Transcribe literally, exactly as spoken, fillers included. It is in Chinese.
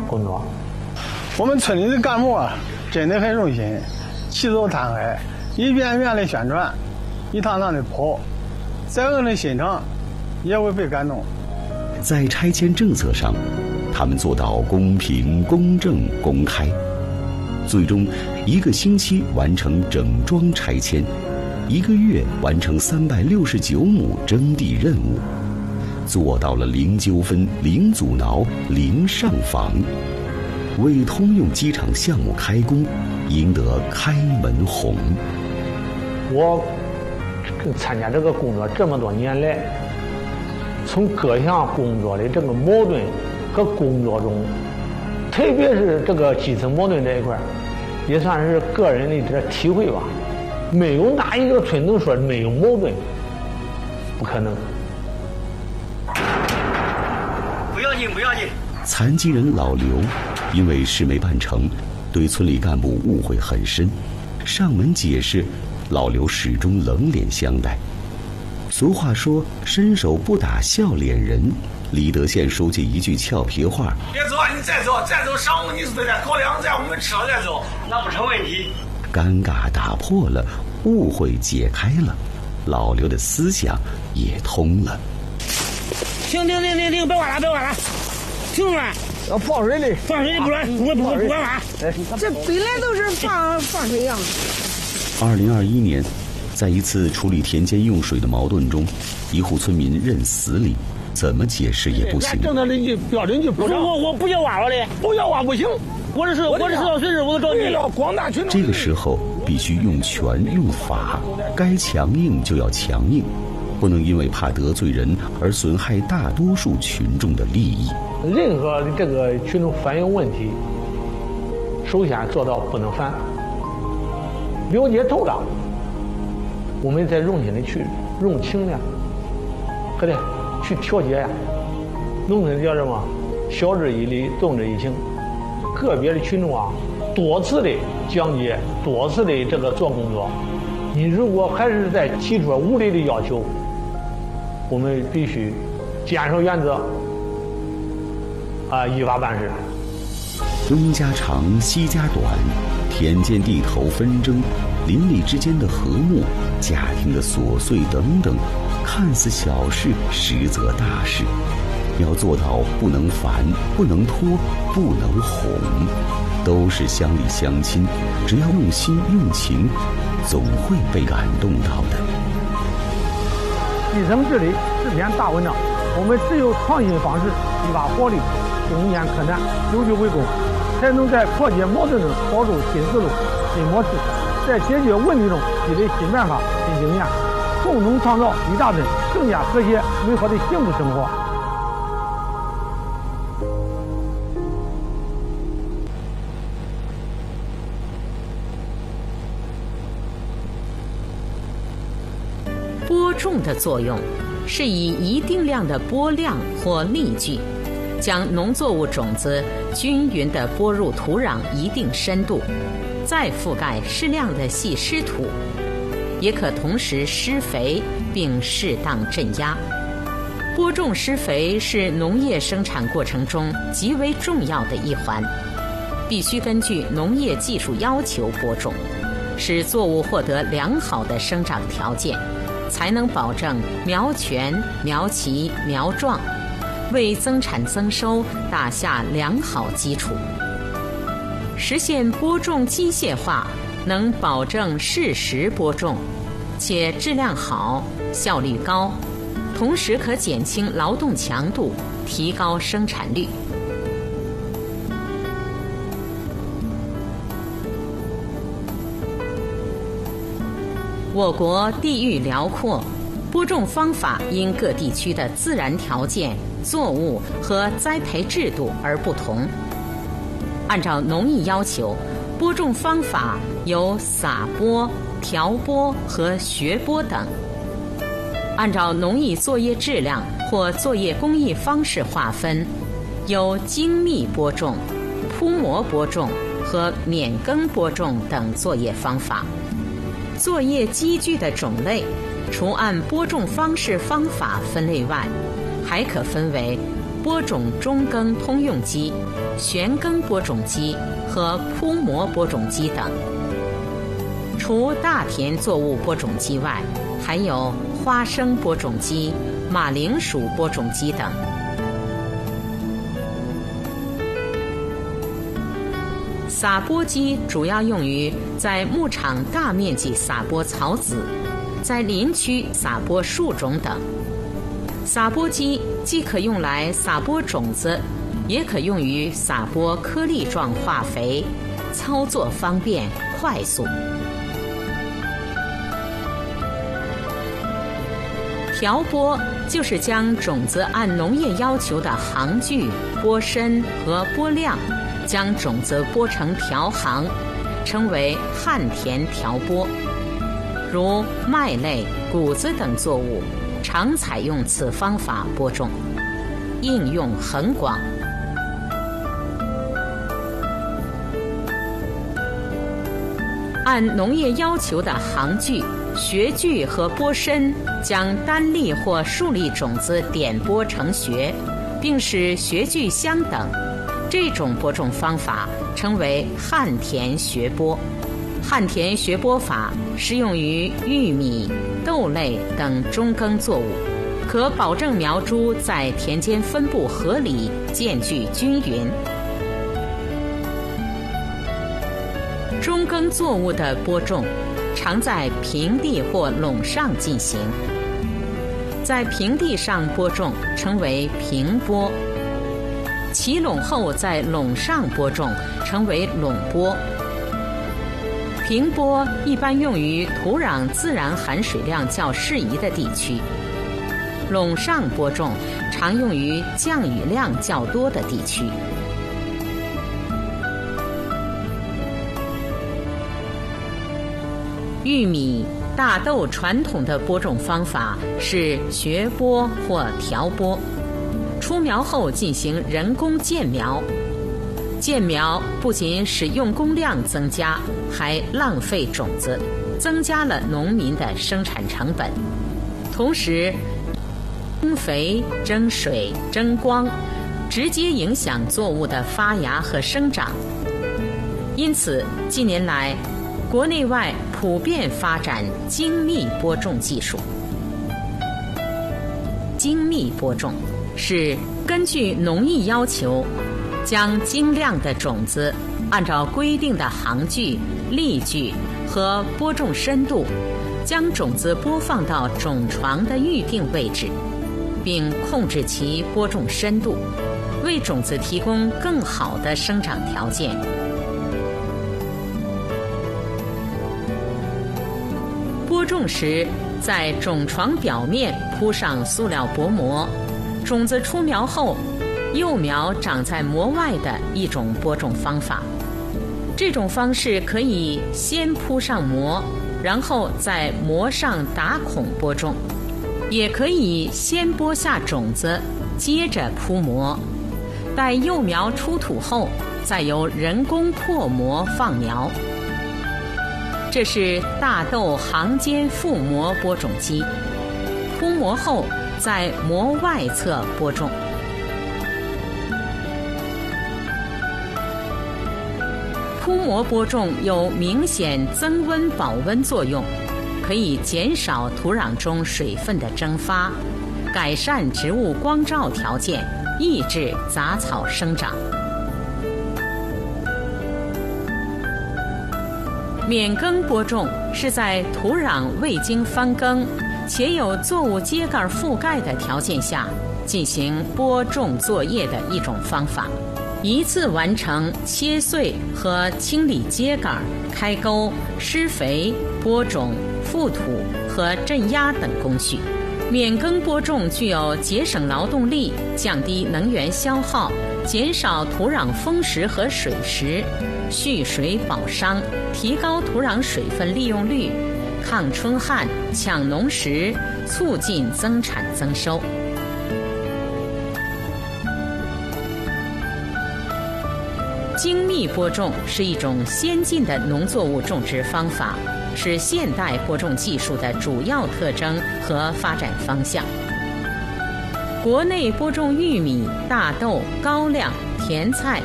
工作。 我们村里的干部啊，真的很用心，起早贪黑，一遍遍的宣传，一趟趟的跑，再硬的心肠也会被感动。 在拆迁政策上，他们做到公平、公正、公开，最终一个星期完成整桩拆迁，一个月完成三百六十九亩征地任务，做到了零纠纷、零阻挠、零上访，为通用机场项目开工赢得开门红。 我参加这个工作这么多年来，从各项工作的这个矛盾和工作中，特别是这个基层矛盾这一块，也算是个人的这体会吧。没有哪一个村能说没有矛盾，不可能。 不要紧，不要紧。 残疾人老刘因为事没办成，对村里干部误会很深，上门解释，老刘始终冷脸相待。俗话说伸手不打笑脸人，李德县书记一句俏皮话， 别走啊，你再走再走，上午你是在搞两在我们吃了再走，那不成问题。 尴尬打破了，误会解开了，老刘的思想也通了。 停停停停停，别挖了别挖了，停了， 要放水的， 放水不然我不不管挖。 这本来都是放放水样。 二零二一年，在一次处理田间用水的矛盾中，一户村民认死理，怎么解释也不行。 正常的标准就不是我我不要挖了的， 不要挖不行。 我这是我这是要随时我都找你。 广大群众这个时候必须用权用法，该强硬就要强硬，不能因为怕得罪人而损害大多数群众的利益。 任何的这个群众反映问题，首先做到不能烦，了解透了，我们再用心的去用情的，和的去调节呀。农村叫什么？晓之以理，动之以情。个别的群众啊，多次的讲解，多次的这个做工作，你如果还是在提出无理的要求，我们必须坚守原则，啊，依法办事。 东家长西家短，田间地头纷争，邻里之间的和睦，家庭的琐碎等等，看似小事，实则大事。要做到不能烦，不能拖，不能哄，都是乡里乡亲，只要用心用情，总会被感动到的。 基层治理是篇大文章，我们只有创新方式，激发活力，攻坚克难，久久为功，才能在破解矛盾中找出新思路、新模式，在解决问题中积累新办法、新经验，共同创造一大村更加和谐美好的幸福生活。 播种的作用是以一定量的播量或粒距，将农作物种子均匀地播入土壤一定深度，再覆盖适量的细湿土，也可同时施肥并适当镇压。播种施肥是农业生产过程中极为重要的一环，必须根据农业技术要求播种，使作物获得良好的生长条件，才能保证苗全、苗齐、苗壮，为增产增收打下良好基础。实现播种机械化，能保证适时播种，且质量好、效率高，同时可减轻劳动强度，提高生产率。我国地域辽阔，播种方法因各地区的自然条件、作物和栽培制度而不同。按照农艺要求，播种方法有撒播、调播和学播等。按照农艺作业质量或作业工艺方式划分，有精密播种、铺膜播种和免耕播种等作业方法。作业机具的种类，除按播种方式方法分类外，还可分为播种中耕通用机、旋耕播种机和铺膜播种机等。除大田作物播种机外，还有花生播种机、马铃薯播种机等。撒播机主要用于在牧场大面积撒播草籽，在林区撒播树种等。撒播机既可用来撒播种子，也可用于撒播颗粒状化肥，操作方便快速。调播就是将种子按农业要求的行距、播深和播量，将种子播成条行，称为旱田调播。如麦类、谷子等作物，常采用此方法播种，应用很广。按农业要求的行距、学距和播深，将单粒或数粒种子点播成穴，并使学距相等，这种播种方法称为旱田学播。旱田学播法适用于玉米、豆类等中耕作物，可保证苗株在田间分布合理、间距均匀。中耕作物的播种常在平地或垄上进行，在平地上播种称为平播，起垄后在垄上播种称为垄播。平播一般用于土壤自然含水量较适宜的地区，垄上播种常用于降雨量较多的地区。玉米、大豆传统的播种方法是学播或调播，出苗后进行人工间苗。间苗不仅使用工量增加，还浪费种子，增加了农民的生产成本。同时，增肥、增水、增光，直接影响作物的发芽和生长。因此，近年来，国内外普遍发展精密播种技术。精密播种是根据农艺要求，将精量的种子按照规定的行距、粒距和播种深度，将种子播放到种床的预定位置，并控制其播种深度，为种子提供更好的生长条件。播种时，在种床表面铺上塑料薄膜，种子出苗后，幼苗长在膜外的一种播种方法。这种方式可以先铺上膜，然后在膜上打孔播种，也可以先播下种子，接着铺膜，待幼苗出土后，再由人工破膜放苗。这是大豆行间覆膜播种机，铺膜后在膜外侧播种。铺膜播种有明显增温保温作用，可以减少土壤中水分的蒸发，改善植物光照条件，抑制杂草生长。免耕播种是在土壤未经翻耕且有作物秸秆覆盖的条件下进行播种作业的一种方法，一次完成切碎和清理秸秆、开沟、施肥、播种、覆土和镇压等工序。免耕播种具有节省劳动力、降低能源消耗、减少土壤风蚀和水蚀、蓄水保墒、提高土壤水分利用率、抗春旱、抢农时、促进增产增收。精密播种是一种先进的农作物种植方法，是现代播种技术的主要特征和发展方向。 国内播种玉米、大豆、高粱、甜菜、